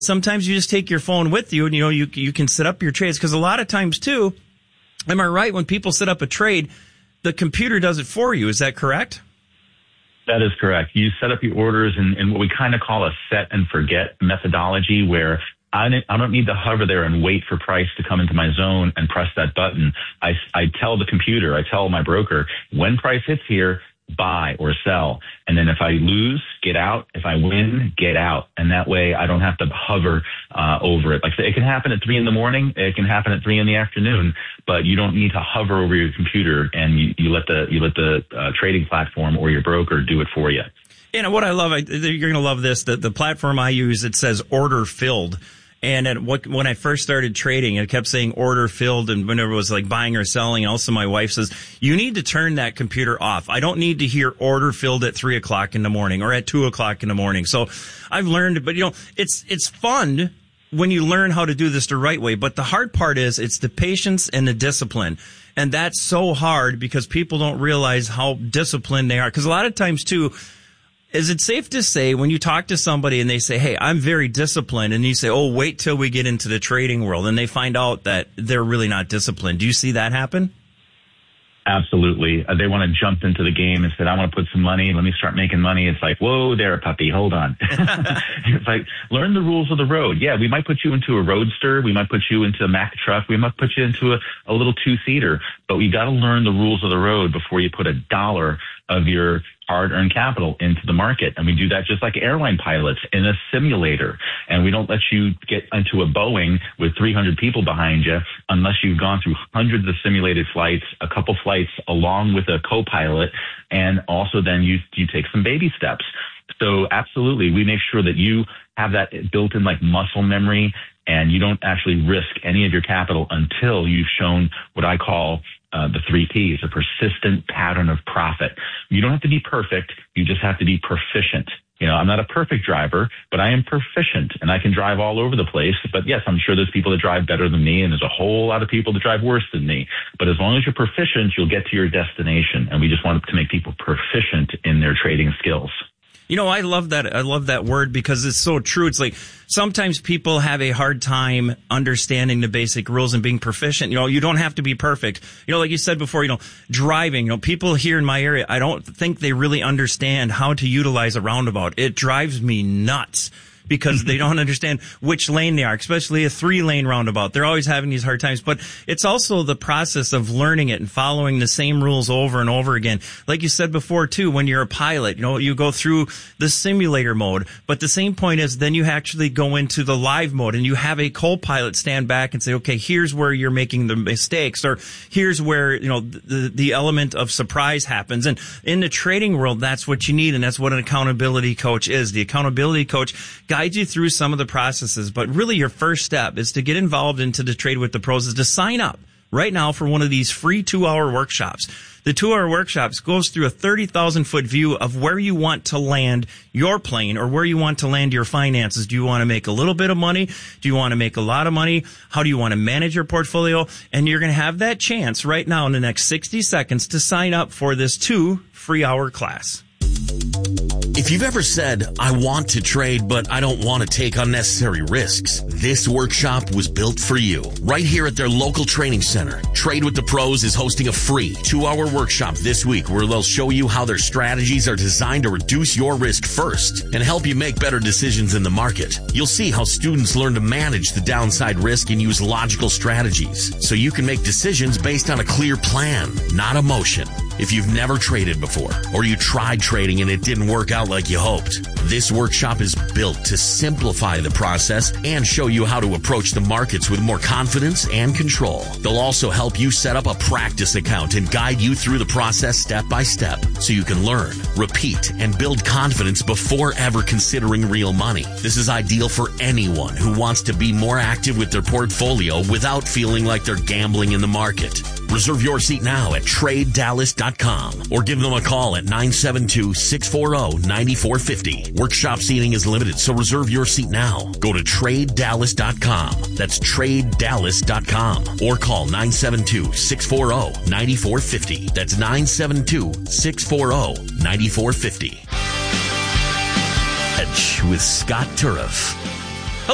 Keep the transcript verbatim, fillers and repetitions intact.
sometimes you just take your phone with you and, you know, you you can set up your trades. Because a lot of times, too, am I right, when people set up a trade, the computer does it for you. Is that correct? That is correct. You set up your orders in, in what we kind of call a set and forget methodology, where I don't need to hover there and wait for price to come into my zone and press that button. I, I tell the computer, I tell my broker, when price hits here, buy or sell. And then if I lose, get out. If I win, get out. And that way I don't have to hover uh, over it. Like it can happen at three in the morning. It can happen at three in the afternoon, but you don't need to hover over your computer, and you, you let the, you let the uh, trading platform or your broker do it for you. You know, what I love, I, you're going to love this, the, the platform I use, it says order filled. And at what, when I first started trading, it kept saying order filled, and whenever it was like buying or selling, also my wife says, you need to turn that computer off. I don't need to hear order filled at three o'clock in the morning or at two o'clock in the morning. So I've learned, but you know, it's, it's fun when you learn how to do this the right way. But the hard part is it's the patience and the discipline. And that's so hard because people don't realize how disciplined they are. Because a lot of times too, is it safe to say when you talk to somebody and they say, hey, I'm very disciplined, and you say, oh, wait till we get into the trading world, and they find out that they're really not disciplined. Do you see that happen? Absolutely. Uh, they want to jump into the game and said, I want to put some money. Let me start making money. It's like, whoa there, puppy. Hold on. It's like, learn the rules of the road. Yeah, we might put you into a roadster. We might put you into a Mack truck. We might put you into a, a little two-seater. But we got to learn the rules of the road before you put a dollar of your hard-earned capital into the market. And we do that just like airline pilots in a simulator. And we don't let you get into a Boeing with three hundred people behind you unless you've gone through hundreds of simulated flights, a couple flights along with a co-pilot, and also then you you take some baby steps. So absolutely, we make sure that you have that built in like muscle memory, and you don't actually risk any of your capital until you've shown what I call uh, the three P's, a persistent pattern of profit. You don't have to be perfect. You just have to be proficient. You know, I'm not a perfect driver, but I am proficient, and I can drive all over the place. But yes, I'm sure there's people that drive better than me, and there's a whole lot of people that drive worse than me. But as long as you're proficient, you'll get to your destination. And we just want to make people proficient in their trading skills. You know, I love that. I love that word because it's so true. It's like sometimes people have a hard time understanding the basic rules and being proficient. You know, you don't have to be perfect. You know, like you said before, you know, driving, you know, people here in my area, I don't think they really understand how to utilize a roundabout. It drives me nuts because they don't understand which lane they are, especially a three-lane roundabout. They're always having these hard times. But it's also the process of learning it and following the same rules over and over again. Like you said before, too, when you're a pilot, you know, you go through the simulator mode. But the same point is then you actually go into the live mode, and you have a co-pilot stand back and say, okay, here's where you're making the mistakes, or here's where, you know, the, the element of surprise happens. And in the trading world, that's what you need, and that's what an accountability coach is. The accountability coach guides you through some of the processes, but really your first step is to get involved into the Trade with the Pros is to sign up right now for one of these free two-hour workshops. The two-hour workshops goes through a thirty thousand foot view of where you want to land your plane or where you want to land your finances. Do you want to make a little bit of money? Do you want to make a lot of money? How do you want to manage your portfolio? And you're going to have that chance right now in the next sixty seconds to sign up for this two free-hour class. If you've ever said, I want to trade, but I don't want to take unnecessary risks, this workshop was built for you. Right here at their local training center, Trade with the Pros is hosting a free two-hour workshop this week where they'll show you how their strategies are designed to reduce your risk first and help you make better decisions in the market. You'll see how students learn to manage the downside risk and use logical strategies so you can make decisions based on a clear plan, not emotion. If you've never traded before, or you tried trading and it didn't work out like you hoped, this workshop is built to simplify the process and show you how to approach the markets with more confidence and control. They'll also help you set up a practice account and guide you through the process step by step so you can learn, repeat, and build confidence before ever considering real money. This is ideal for anyone who wants to be more active with their portfolio without feeling like they're gambling in the market. Reserve your seat now at trade dallas dot com or give them a call at nine seven two, six four zero, nine four five zero. Workshop seating is limited, so reserve your seat now. Go to trade dallas dot com. That's trade dallas dot com or call nine seven two, six four zero, nine four five zero. That's nine seven two, six four zero, nine four five zero. Edge with Scott Turef.